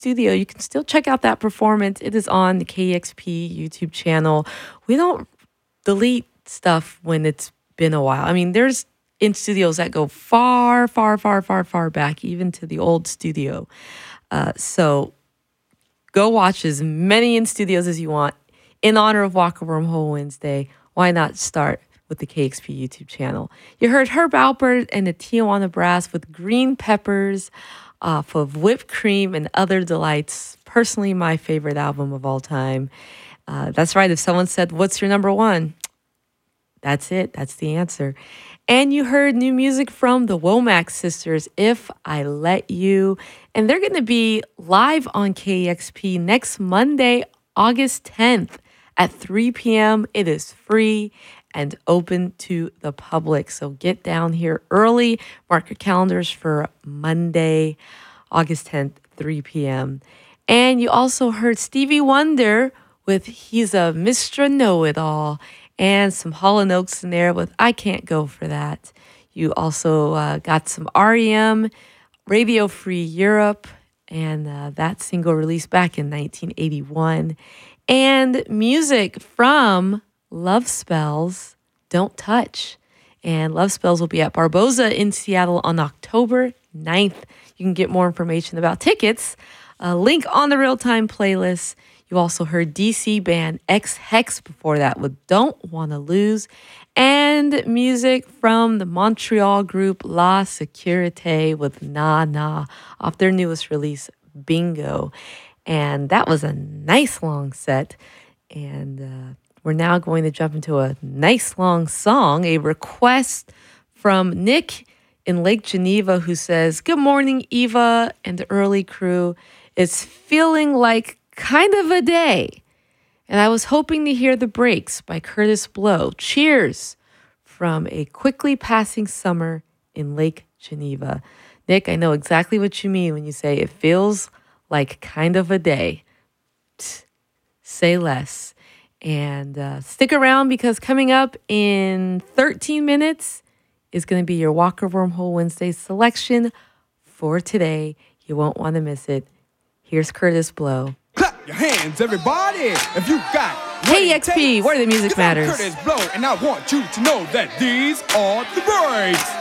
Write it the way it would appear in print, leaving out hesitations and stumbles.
studio, you can still check out that performance. It is on the KEXP YouTube channel. We don't delete stuff when it's been a while. I mean, there's in studios that go far, far, far, far, far back, even to the old studio. So go watch as many in studios as you want in honor of Walker Wormhole Wednesday. Why not start with the KEXP YouTube channel? You heard Herb Alpert and the Tijuana Brass with Green Peppers off of Whipped Cream and Other Delights. Personally, my favorite album of all time. That's right. If someone said, what's your number one? That's it. That's the answer. And you heard new music from the Womack Sisters, If I Let You. And they're going to be live on KEXP next Monday, August 10th at 3 p.m. It is free and open to the public. So get down here early. Mark your calendars for Monday, August 10th, 3 p.m. And you also heard Stevie Wonder with He's a Mr. Know-It-All, and some Hall & Oates in there with I Can't Go For That. You also got some REM, Radio Free Europe, and that single released back in 1981. And music from Love Spells, Don't Touch. And Love Spells will be at Barboza in Seattle on October 9th. You can get more information about tickets. A link on the real-time playlist. You also heard DC band X Hex before that with Don't Wanna Lose, and music from the Montreal group La Sécurité with Nah Nah off their newest release, Bingo. And that was a nice long set. And we're now going to jump into a nice long song, a request from Nick in Lake Geneva, who says, good morning, Eva and the early crew. It's feeling like kind of a day, and I was hoping to hear The Breaks by Curtis Blow. Cheers from a quickly passing summer in Lake Geneva. Nick, I know exactly what you mean when you say it feels like kind of a day. Psst, say less. And stick around, because coming up in 13 minutes is going to be your Walker Wormhole Wednesday selection for today. You won't want to miss it. Here's Curtis Blow. Clap your hands, everybody, if you got KEXP, where the music matters. I'm Curtis Blow, and I want you to know that these are the breaks.